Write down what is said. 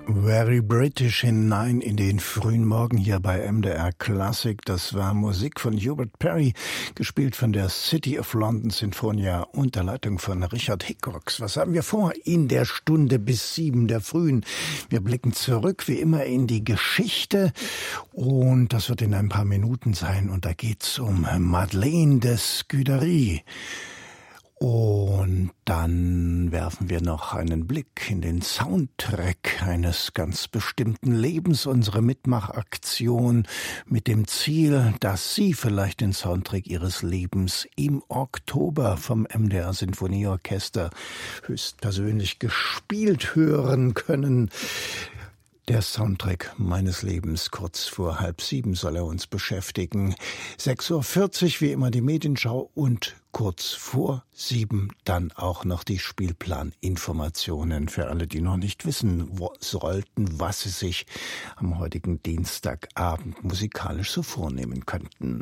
Very British hinein in den frühen Morgen hier bei MDR Classic. Das war Musik von Hubert Parry, gespielt von der City of London Sinfonia unter Leitung von Richard Hickox. Was haben wir vor in der Stunde bis 7 der Frühen? Wir blicken zurück wie immer in die Geschichte und das wird in ein paar Minuten sein und da geht's um Madeleine de Scudéry. Und dann werfen wir noch einen Blick in den Soundtrack eines ganz bestimmten Lebens, unsere Mitmachaktion mit dem Ziel, dass Sie vielleicht den Soundtrack Ihres Lebens im Oktober vom MDR Sinfonieorchester höchstpersönlich gespielt hören können. Der Soundtrack meines Lebens, kurz vor 6:30 soll er uns beschäftigen. 6:40 Uhr wie immer die Medienschau und kurz vor 7 dann auch noch die Spielplaninformationen für alle, die noch nicht wissen sollten, was sie sich am heutigen Dienstagabend musikalisch so vornehmen könnten.